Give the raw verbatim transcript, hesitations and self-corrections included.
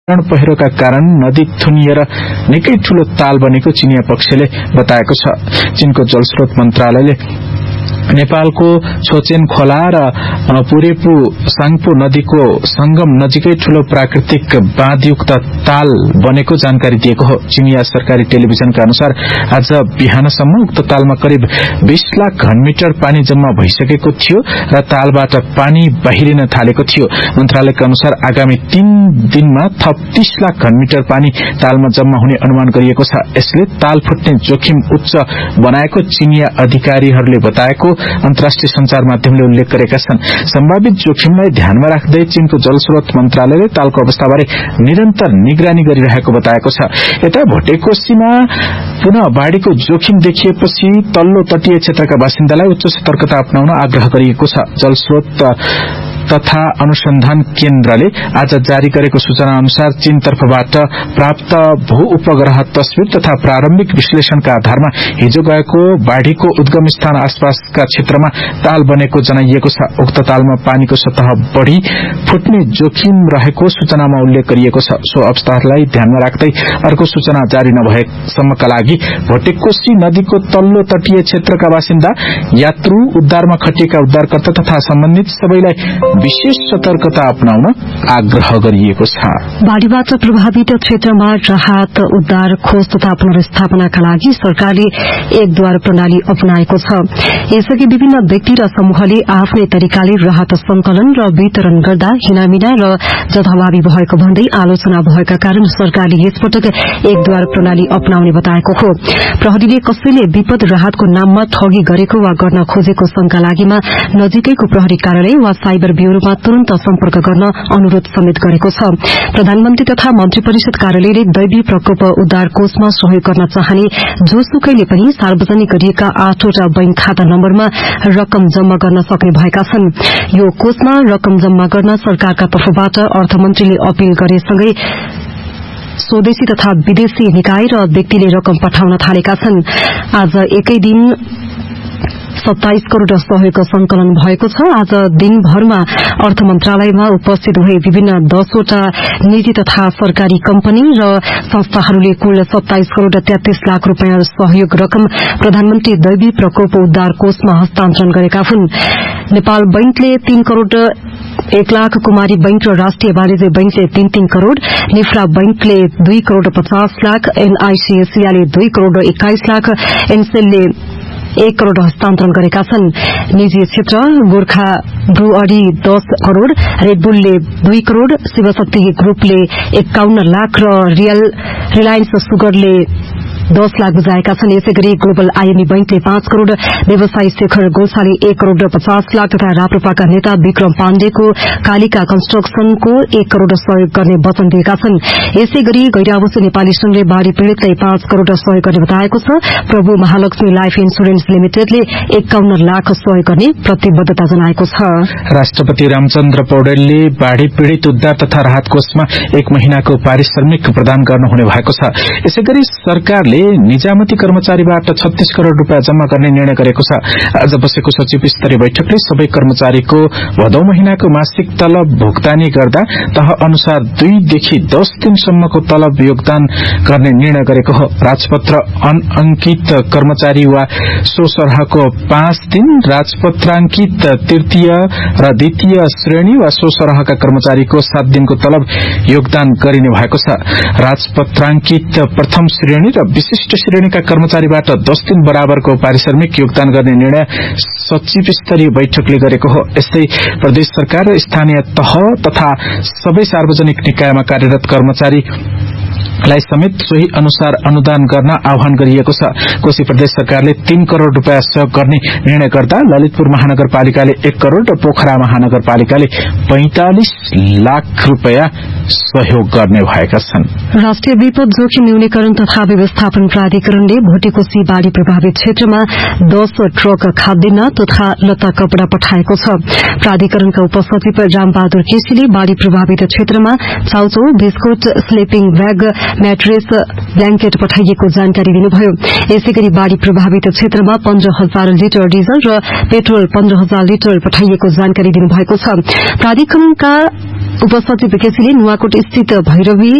पहिरोका कारण नदी थुनिएर निकै ठूलो ताल बनेको चिनिया पक्षले बताएको छ। चीनको जलस्रोत मन्त्रालयले नेपालको छोचेन खोला र पुरेपु साङपो नदीको संगम नजिकै ठूलो प्राकृतिक बाँधयुक्त ताल बनेको जानकारी दिएको हो। चिनिया सरकारी टेलिभिजनका अनुसार आज बिहानसम्म उक्त तालमा करिब बीस लाख घनमिटर पानी जम्मा भइसकेको थियो र तालबाट पानी बाहिरिन थालेको थियो। मन्त्रालयका अनुसार आगामी तीन दिनमा थप तीस लाख घनमिटर पानी तालमा जम्मा हुने अनुमान गरिएको छ। यसले ताल फुट्ने जोखिम उच्च बनाएको चिनिया अधिकारीहरूले बताएको अन्तर्राष्ट्रिय संचार माध्यमले उल्लेख गरेका छन्। सम्भावित जोखिमलाई ध्यानमा राख्दै चीनको जलस्रोत मन्त्रालयले तालको अवस्थाबारे निरन्तर निगरानी गरिरहेको बताएको छ। यता भोटेकोशीमा पुनः बाढ़ीको जोखिम देखिएपछि तल्लो तटीय क्षेत्रका बासिन्दालाई उच्च सतर्कता अपनाउन आग्रह गरिएको छ। जलस्रोत तथा अनुसन्धान केन्द्रले आज जारी गरेको सूचना अनुसार चीन तर्फबाट प्राप्त भू उपग्रह तस्विर तथा प्रारम्भिक विश्लेषणका आधारमा हिजो गएको बाढ़ीको उद्गम स्थान आसपासका क्षेत्रमा ताल बनेको जनाइएको छ। उक्त तालमा पानीको सतह बढ़ी फुट्ने जोखिम रहेको सूचनामा उल्लेख गरिएको छ। सो अवस्थालाई ध्यानमा राख्दै अर्को सूचना जारी नभएसम्मका लागि भोटेकोशी नदीको तल्लो तटीय क्षेत्रका बासिन्दा, यात्रु, उद्धारमा खटिएका उद्धारकर्ता तथा सम्बन्धित सबैलाई विशेष सतर्कता अपनाउन आग्रह गरिएको छ। बाढ़ीबाट प्रभावित क्षेत्रमा राहत, उद्धार, खोज तथा पुनर्स्थापनाका लागि सरकारले एकद्वार प्रणाली अपनाएको छ। यसअघि विभिन्न व्यक्ति र समूहले आफ्नै तरिकाले राहत संकलन र वितरण गर्दा हिनामिना र जथाभावी भएको भन्दै आलोचना भएका कारण सरकारले यसपटक एकद्वार प्रणाली अपनाउने बताएको हो। प्रहरीले कसैले विपद राहतको नाममा ठगी गरेको वा गर्न खोजेको शंका लागेमा नजिकैको प्रहरी कार्यालय वा साइबर ब्यूरोमा तुरन्त सम्पर्क गर्न अनुरोध समेत गरेको छ। प्रधानमन्त्री तथा मन्त्री परिषद कार्यालयले दैवी प्रकोप उद्धार कोषमा सहयोग गर्न चाहने जोसुकैले पनि सार्वजनिक गरिएका आठवटा बैंक खाता नम्बरमा रकम जम्मा गर्न सक्ने भएका छन्। यो कोषमा रकम जम्मा गर्न सरकारका तर्फबाट अर्थमन्त्रीले अपील गरेसँगै स्वदेशी तथा विदेशी निकाय र व्यक्तिले रकम पठाउन थालेका छन्। आज एकै दिन सत्ताइस करोड़ सहयोग संकलन भएको छ। आज दिनभरमा अर्थ मन्त्रालयमा उपस्थित भए विभिन्न दसवटा निजी तथा सरकारी कम्पनी र संस्थाहरूले कुल सत्ताइस करोड़ तेत्तीस लाख रूपियाँ सहयोग रकम प्रधानमन्त्री दैवी प्रकोप उद्धार कोषमा हस्तान्तरण गरेका हुन्। नेपाल बैंकले तीन करोड़ एक लाख, कुमारी बैंक र राष्ट्रिय वाणिज्य बैंकले तीन तीन करोड़, निफ्रा बैंकले दुई करोड़ पचास लाख, एनआईसीएसीआले दुई करोड़ एक्काइस लाख, एनसेलले एक करोड़ हस्तान्तरण गरेका छन्। निजी क्षेत्र गोर्खा ब्रुअरी दस करोड़, रेडबुलले दुई करोड़, शिवशक्ति ग्रुपले एकाउन्न लाख र रियल रिलायन्स सुगरले दस लाख बुझाएका छन्। यसैगरी ग्लोबल आईएमई बैंकले पाँच करोड़, व्यवसायी शेखर गोसाले एक करोड़ पचास लाख तथा राप्रपाका नेता विक्रम पाण्डेको कालिका कन्स्ट्रक्सनको एक करोड़ सहयोग गर्ने वचन दिएका छन्। यसैगरी गैरावसु नेपाली संघले बाढ़ी पीड़ितलाई पाँच करोड़ सहयोग गर्ने बताएको छ। प्रभु महालक्ष्मी लाइफ इन्स्योरेन्स लिमिटेडले एकाउन्न लाख सहयोग गर्ने प्रतिबद्धता जनाएको छ। राष्ट्रपति रामचन्द्र पौडेलले बाढ़ी पीड़ित उद्धार तथा राहत कोषमा एक महिनाको पारिश्रमिक प्रदान गर्नुहुने भएको छ। यसैगरी सरकारले निजामती कर्मचारीबाट छत्तीस करोड़ रूपियाँ जम्मा गर्ने निर्णय गरेको छ। आज बसेको सचिव स्तरीय बैठकले सबै कर्मचारीको भदौ महिनाको मासिक तलब भुक्तानी गर्दा तह अनुसार दुईदेखि दस दिनसम्मको तलब योगदान गर्ने निर्णय गरेको हो। राजपत्र अनअंकित कर्मचारी वा सो सरहको पाँच दिन, राजपत्रांकित तृतीय र द्वितीय श्रेणी वा सो सरहका कर्मचारीको सात दिनको तलब योगदान गरिने भएको छ। राजपत्रांकित प्रथम श्रेणी र विशिष्ट श्रेणीका कर्मचारीबाट दस दिन बराबरको पारिश्रमिक योगदान गर्ने निर्णय सचिव स्तरीय बैठकले गरेको हो। यस्तै प्रदेश सरकार र स्थानीय तह तथा सबै सार्वजनिक निकायमा कार्यरत कर्मचारी लाई समेत सोही अनुसार अनुदान गर्न आह्वान गरिएको छ। कोशी प्रदेश सरकारले तीन करोड़ रूपियाँ सहयोग गर्ने निर्णय गर्दा ललितपुर महानगरपालिकाले एक करोड़ र पोखरा महानगरपालिकाले पैंतालिस लाख रूपियाँ सहयोग गर्ने भएका छन्। राष्ट्रिय विपद जोखिम न्यूनीकरण तथा व्यवस्थापन प्राधिकरणले भोटेकोशी बाढ़ी प्रभावित क्षेत्रमा दस ट्रक खाद्यान्न तथा लत्ता कपड़ा पठाएको छ। प्राधिकरणका उपसचिव रामबहादुर केसीले बाढ़ी प्रभावित क्षेत्रमा चाउचो, biscuit, sleeping bag, mattress, blanket पठाइएको जानकारी दिनुभयो। यसैगरी बाढ़ी प्रभावित क्षेत्रमा पन्ध्र हजार लिटर डिजल र पेट्रोल पन्ध्र हजार लिटर पठाइएको जानकारी दिनुभएको छ। प्राधिकरणका उपसचिव केसीले नुवाकोट स्थित भैरवी